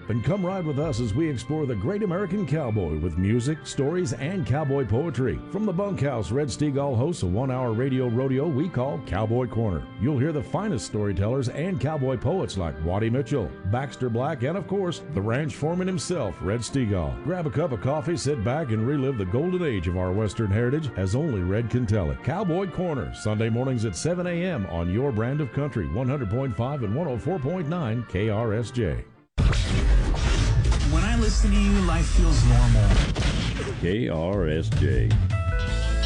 up and come ride with us as we explore the great American cowboy with music, stories, and cowboy poetry. From the bunkhouse, Red Steagall hosts a 1-hour radio rodeo we call Cowboy Corner. You'll hear the finest storytellers and cowboy poets like Waddy Mitchell, Baxter Black, and of course, the ranch foreman himself, Red Steagall. Grab a cup of coffee, sit back, and relive the golden age of our Western heritage as only Red can tell it. Cowboy Corner, Sunday mornings at 7 a.m. on your brand of country, 100.5 and 104.9 KRSJ. When I listen to you, life feels normal. KRSJ.